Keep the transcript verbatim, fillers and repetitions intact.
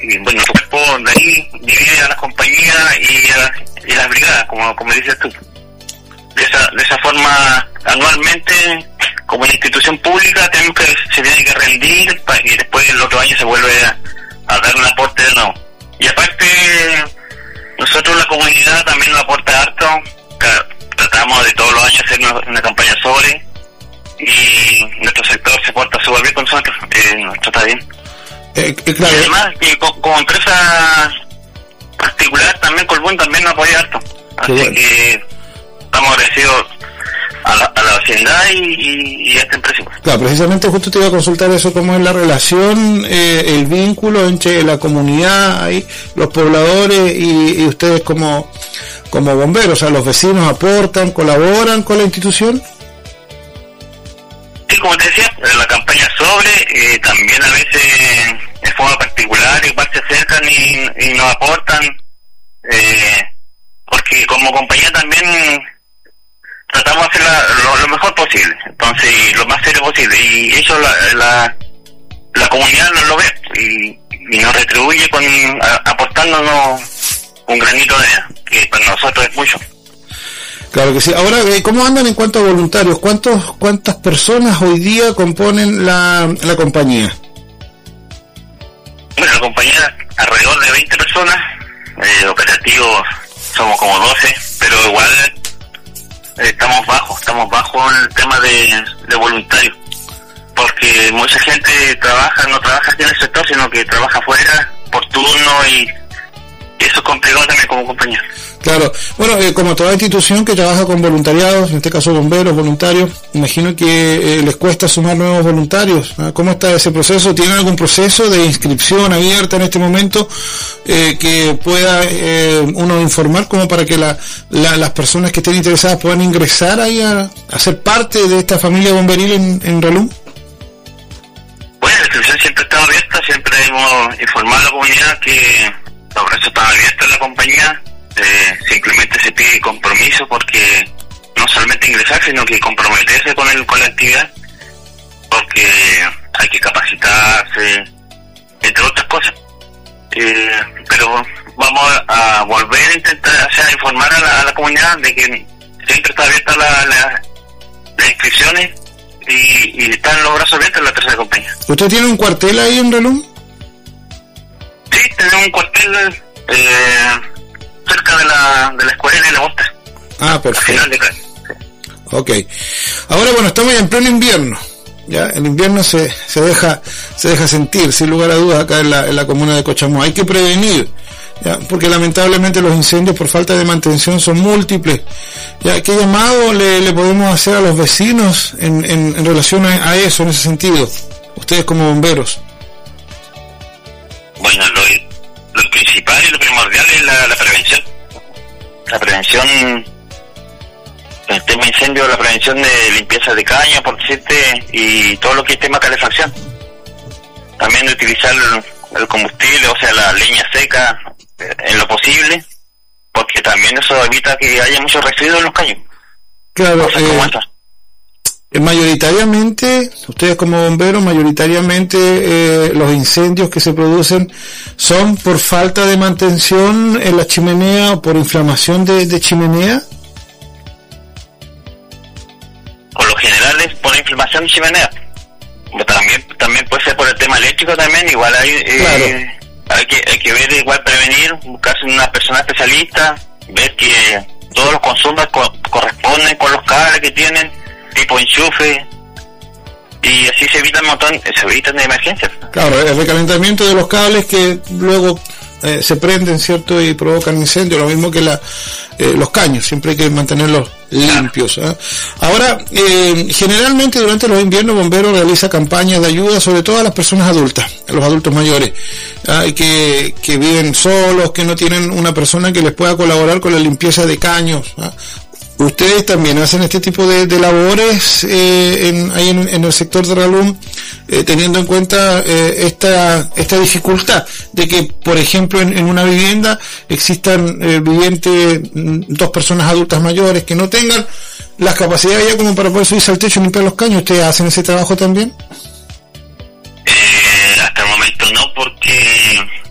y bueno, el cuerpo de ahí divide a las compañías y, a, y las brigadas, como, como dices tú. De esa, de esa forma, anualmente, como una institución pública, tenemos que, se tiene que rendir para, y después el otro año se vuelve a, a dar un aporte de nuevo. Y aparte, nosotros la comunidad también nos aporta harto, tratamos de todos los años hacer una, una campaña sobre, y nuestro sector se porta súper bien con nosotros, eh, nos trata bien. Eh, eh, claro. Y además, y como, como empresa particular, también Colbún también nos apoya harto. Así bueno. que estamos agradecidos a la, a la vecindad y, y, y a esta empresa. Claro, precisamente justo te iba a consultar eso, cómo es la relación, eh, el vínculo entre la comunidad, ahí, los pobladores y, y ustedes como, como bomberos. O sea, los vecinos aportan, colaboran con la institución. Sí, como te decía, la campaña sobre, eh, también a veces de forma particular, igual se acercan y, y nos aportan, eh, porque como compañía también tratamos de hacer la, lo, lo mejor posible, entonces, y lo más serio posible, y eso la, la, la comunidad nos lo ve, y, y nos retribuye con a, aportándonos un granito de arena, que para nosotros es mucho. Claro que sí. Ahora, ¿cómo andan en cuanto a voluntarios? ¿Cuántos, cuántas personas hoy día componen la, la compañía? Bueno, la compañía alrededor de veinte personas, eh, operativos somos como doce, pero igual eh, estamos bajos, estamos bajos en el tema de, de voluntarios, porque mucha gente trabaja, no trabaja aquí en el sector, sino que trabaja afuera por turno, y eso es complicado también como compañía. Claro, bueno, eh, como toda institución que trabaja con voluntariados, en este caso bomberos, voluntarios, imagino que eh, les cuesta sumar nuevos voluntarios. ¿Ah? ¿Cómo está ese proceso? ¿Tienen algún proceso de inscripción abierta en este momento eh, que pueda eh, uno informar como para que la, la, las personas que estén interesadas puedan ingresar ahí a, a ser parte de esta familia bomberil en, en Relum? Bueno, la inscripción siempre está abierta, siempre hemos informado a la comunidad que los brazos están abiertos en la compañía. Eh, simplemente se pide compromiso, porque no solamente ingresar, sino que comprometerse con el con la actividad, porque hay que capacitarse, entre otras cosas. Eh, pero vamos a, a volver a intentar, o sea, informar a la, a la comunidad de que siempre está abierta la, la, las inscripciones y, y están los brazos abiertos en la tercera compañía. ¿Usted tiene un cuartel ahí en Relum? Sí, tenemos un cuartel eh, cerca de la de la escuela de la Bosta. Ah, perfecto. Ok. Ahora, bueno, estamos ya en pleno invierno. Ya el invierno se se deja se deja sentir, sin lugar a dudas, acá en la, en la comuna de Cochamó. Hay que prevenir, ya, porque lamentablemente los incendios por falta de mantención son múltiples. Ya, ¿qué llamado le, le podemos hacer a los vecinos en, en, en relación a, a eso, en ese sentido? Ustedes como bomberos. Bueno, lo, lo principal y lo primordial es la, la prevención. La prevención, el tema incendio, la prevención de limpieza de caña, por decirte, y todo lo que es tema calefacción. También de utilizar el, el combustible, o sea, la leña seca, eh, en lo posible, porque también eso evita que haya mucho residuo en los caños. Claro, eh, mayoritariamente, ustedes como bomberos, mayoritariamente eh, los incendios que se producen son por falta de mantención en la chimenea o por inflamación de, de chimenea. Por lo general es por inflamación de chimenea. También también puede ser por el tema eléctrico también, igual hay eh, claro. hay que hay que ver, igual prevenir, buscarse una persona especialista, ver que todos los consumos co- corresponden con los cables que tienen, tipo enchufe, y así se evitan un montón, se evitan de emergencias. Claro, el recalentamiento de los cables que luego eh, se prenden, ¿cierto? Y provocan incendios, lo mismo que la eh, los caños, siempre hay que mantenerlos limpios. ¿eh? Ahora, eh, generalmente durante los inviernos Bomberos realiza campañas de ayuda, sobre todo a las personas adultas, a los adultos mayores, ¿eh? que, que viven solos, que no tienen una persona que les pueda colaborar con la limpieza de caños. ¿eh? ¿Ustedes también hacen este tipo de, de labores eh, en, ahí en, en el sector de Relum, eh, teniendo en cuenta eh, esta esta dificultad de que, por ejemplo, en, en una vivienda existan eh, vivientes, dos personas adultas mayores que no tengan las capacidades ya como para poder subirse al techo y limpiar los caños? ¿Ustedes hacen ese trabajo también? Eh, hasta el momento no, porque